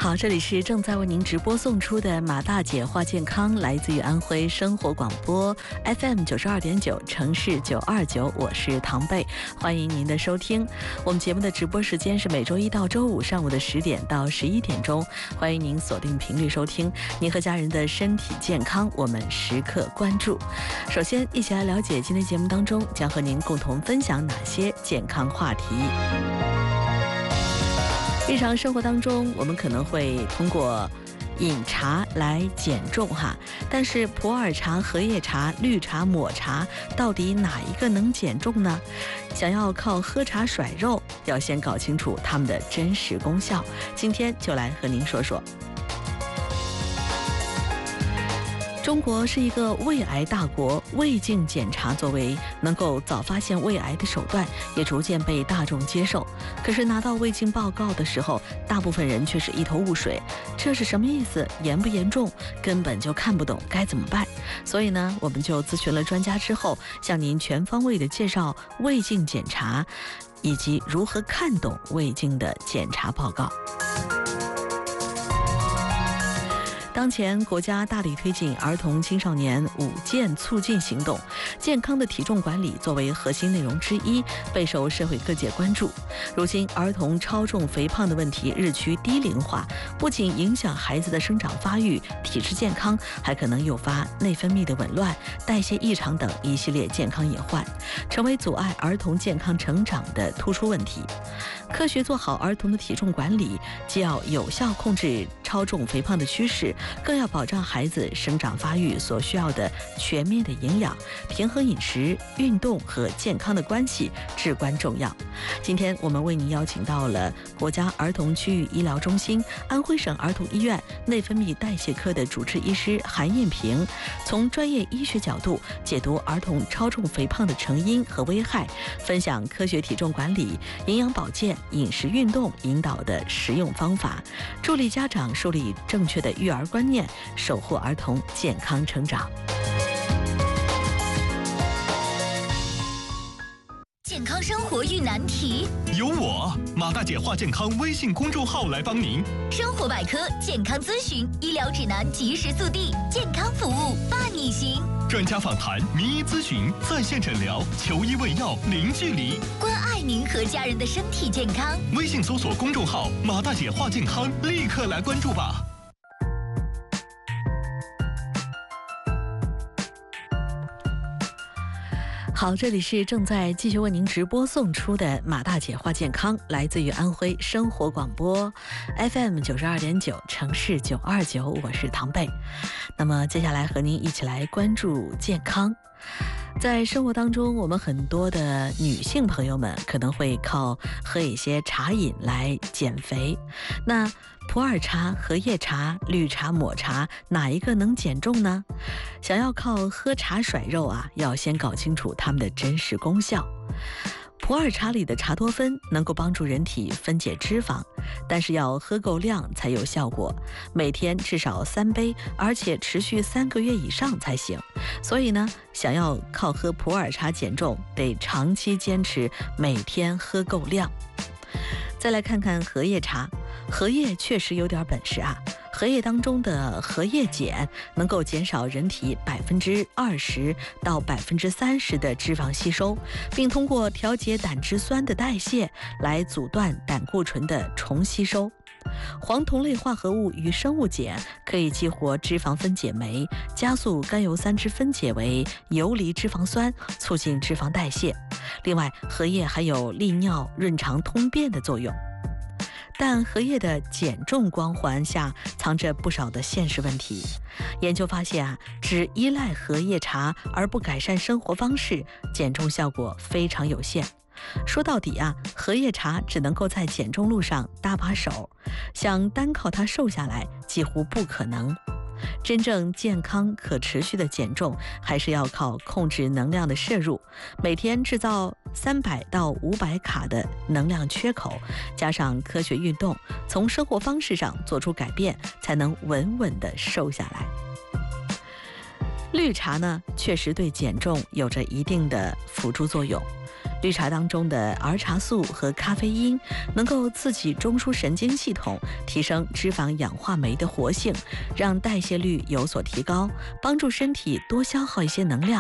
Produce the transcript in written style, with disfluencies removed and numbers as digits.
好，这里是正在为您直播送出的马大姐话健康，来自于安徽生活广播 FM 92.9城市929，我是唐贝，欢迎您的收听。我们节目的直播时间是每周一到周五上午的10点到11点钟，欢迎您锁定频率收听。您和家人的身体健康，我们时刻关注。首先，一起来了解今天节目当中将和您共同分享哪些健康话题。日常生活当中，我们可能会通过饮茶来减重但是普洱茶、荷叶茶、绿茶、抹茶，到底哪一个能减重呢？想要靠喝茶甩肉，要先搞清楚它们的真实功效。今天就来和您说说。中国是一个胃癌大国，胃镜检查作为能够早发现胃癌的手段，也逐渐被大众接受。可是拿到胃镜报告的时候，大部分人却是一头雾水，这是什么意思？严不严重？根本就看不懂，该怎么办？所以呢，我们就咨询了专家之后，向您全方位的介绍胃镜检查，以及如何看懂胃镜的检查报告。当前国家大力推进儿童青少年5健促进行动，健康的体重管理作为核心内容之一，备受社会各界关注。如今，儿童超重肥胖的问题日趋低龄化，不仅影响孩子的生长发育、体质健康，还可能诱发内分泌的紊乱、代谢异常等一系列健康隐患，成为阻碍儿童健康成长的突出问题。科学做好儿童的体重管理，既要有效控制超重肥胖的趋势，更要保障孩子生长发育所需要的全面的营养。平衡饮食、运动和健康的关系至关重要。今天我们为您邀请到了国家儿童区域医疗中心、安徽省儿童医院内分泌代谢科的主治医师韩艳萍，从专业医学角度解读儿童超重肥胖的成因和危害，分享科学体重管理、营养保健、饮食运动引导的实用方法，助力家长树立正确的育儿观念，守护儿童健康成长。 健康生活遇难题， 由我马大姐话健康微信公众号来帮您。 生活百科、健康咨询、医疗指南及时速递，健康服务伴你行。 专家访谈、名医咨询、在线诊疗，求医问药零距离， 关爱您和家人的身体健康。 微信搜索公众号马大姐话健康，立刻来关注吧。 好，这里是正在继续为您直播送出的马大姐话健康，来自于安徽生活广播 FM 92.9城市929，我是唐贝。那么接下来和您一起来关注健康。在生活当中，我们很多的女性朋友们可能会靠喝一些茶饮来减肥。那普洱茶、荷叶茶、绿茶、抹茶，哪一个能减重呢？想要靠喝茶甩肉要先搞清楚它们的真实功效。普洱茶里的茶多酚能够帮助人体分解脂肪，但是要喝够量才有效果，每天至少3杯，而且持续3个月以上才行。所以呢，想要靠喝普洱茶减重，得长期坚持，每天喝够量。再来看看荷叶茶，荷叶确实有点本事荷叶当中的荷叶碱能够减少人体20%到30%的脂肪吸收，并通过调节胆汁酸的代谢来阻断胆固醇的重吸收。黄酮类化合物与生物碱可以激活脂肪分解酶，加速甘油三酯分解为游离脂肪酸，促进脂肪代谢。另外，荷叶还有利尿、润肠通便的作用。但荷叶的减重光环下藏着不少的现实问题。研究发现只依赖荷叶茶而不改善生活方式，减重效果非常有限。说到底荷叶茶只能够在减重路上搭把手，想单靠它瘦下来几乎不可能。真正健康可持续的减重，还是要靠控制能量的摄入，每天制造300到500卡的能量缺口，加上科学运动，从生活方式上做出改变，才能稳稳地瘦下来。绿茶呢，确实对减重有着一定的辅助作用。 绿茶当中的儿茶素和咖啡因能够刺激中枢神经系统，提升脂肪氧化酶的活性，让代谢率有所提高，帮助身体多消耗一些能量。